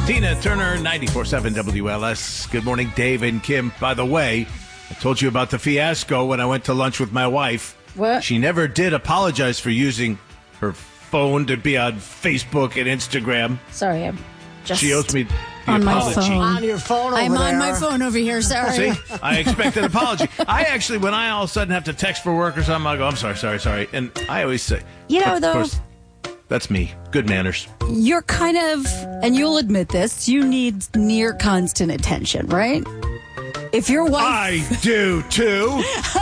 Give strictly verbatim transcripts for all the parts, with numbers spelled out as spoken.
Tina Turner, ninety-four point seven W L S. Good morning, Dave and Kim. By the way, I told you about the fiasco when I went to lunch with my wife. What? She never did apologize for using her phone to be on Facebook and Instagram. Sorry, I'm just She owes me the on my apology. phone. On your phone over I'm there. on my phone over here. Sorry. See, I expect an apology. I actually, when I all of a sudden have to text for work or something, I go, I'm sorry, sorry, sorry. And I always say, You know, of though, course, that's me. Good manners. you're kind of, and you'll admit this, you need near constant attention, right? If your wife, I do too.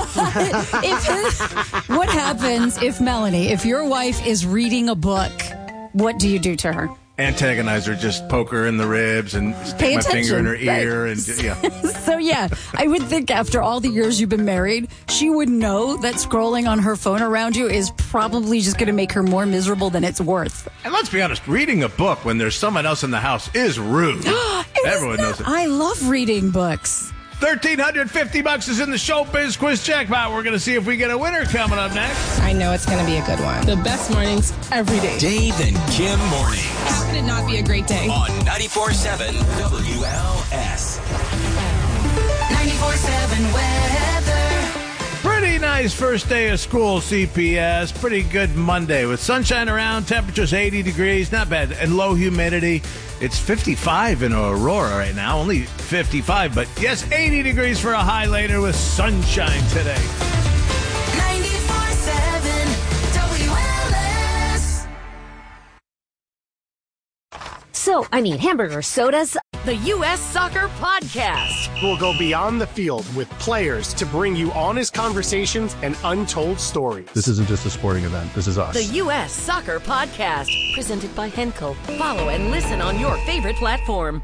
if what happens if Melanie, if your wife is reading a book, what do you do to her? Antagonize her, just poke her in the ribs and stick Pay my finger in her attention, ear. right. And yeah. So, yeah, I would think after all the years you've been married, she would know that scrolling on her phone around you is probably just going to make her more miserable than it's worth. And let's be honest, reading a book when there's someone else in the house is rude. Everyone knows it. I love reading books. thirteen fifty bucks is in the Showbiz Quiz Jackpot. We're going to see if we get a winner coming up next. I know it's going to be a good one. The best mornings every day. Dave and Kim mornings How could it not be a great day? on ninety-four point seven W L S. ninety-four seven weather. Pretty nice first day of school, C P S. Pretty good Monday with sunshine around, temperatures eighty degrees, not bad, and low humidity. It's fifty-five in Aurora right now, only fifty-five, but yes, eighty degrees for a high later with sunshine today. ninety-four seven W L S. So, I mean, hamburger sodas. The U S Soccer Podcast. We'll go beyond the field with players to bring you honest conversations and untold stories. This isn't just a sporting event. This is us. The U S Soccer Podcast. Presented by Henkel. Follow and listen on your favorite platform.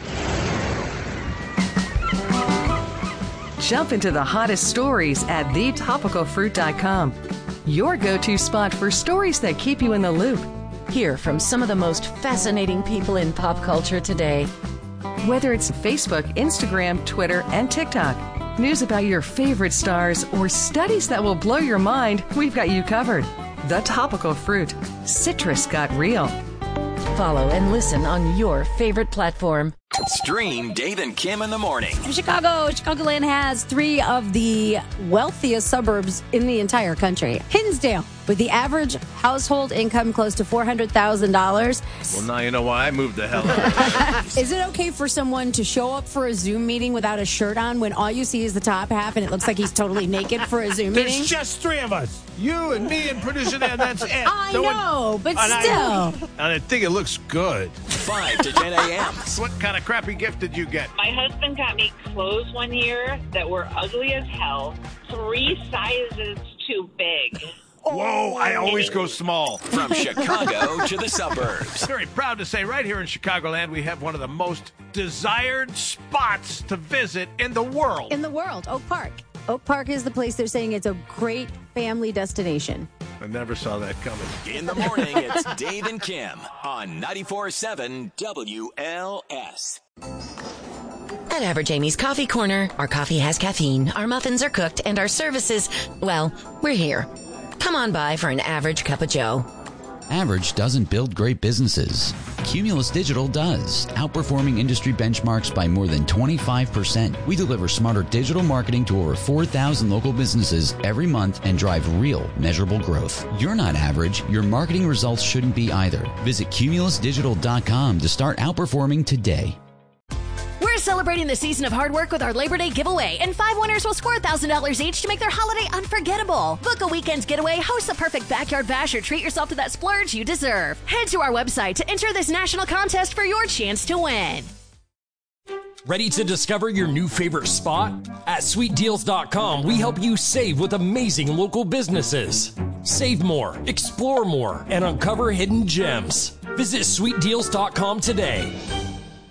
Jump into the hottest stories at the topical fruit dot com. Your go-to spot for stories that keep you in the loop. Hear from some of the most fascinating people in pop culture today. Whether it's Facebook, Instagram, Twitter, and TikTok, news about your favorite stars, or studies that will blow your mind, we've got you covered. The Topical Fruit. Citrus got real. Follow and listen on your favorite platform. Stream Dave and Kim in the morning. Chicago, Chicagoland has three of the wealthiest suburbs in the entire country. Hinsdale, with the average household income close to four hundred thousand dollars. Well, now you know why I moved the hell out. Is it okay for someone to show up for a Zoom meeting without a shirt on when all you see is the top half and it looks like he's totally naked for a Zoom meeting? There's just three of us. You and me and producer Dan, that's it. I No one- know, but and still. I, and I think it looks good. five to ten a.m. What kind of crappy gift did you get? My husband got me clothes one year that were ugly as hell, three sizes too big. Whoa, I always go small. From Chicago to the suburbs. Very proud to say right here in Chicagoland, we have one of the most desired spots to visit in the world. In the world, Oak Park. Oak Park is the place they're saying it's a great family destination. I never saw that coming. In the morning, it's Dave and Kim on ninety-four point seven W L S. At Average Amy's Coffee Corner, our coffee has caffeine, our muffins are cooked, and our services, well, we're here. Come on by for an average cup of joe. Average doesn't build great businesses. Cumulus Digital does, outperforming industry benchmarks by more than twenty-five percent. We deliver smarter digital marketing to over four thousand local businesses every month and drive real, measurable growth. You're not average. Your marketing results shouldn't be either. Visit cumulus digital dot com to start outperforming today. We're celebrating the season of hard work with our Labor Day giveaway, and five winners will score one thousand dollars each to make their holiday unforgettable. Book a weekend's getaway, host the perfect backyard bash, or treat yourself to that splurge you deserve. Head to our website to enter this national contest for your chance to win. Ready to discover your new favorite spot? At sweet deals dot com, we help you save with amazing local businesses. Save more, explore more, and uncover hidden gems. Visit sweet deals dot com today.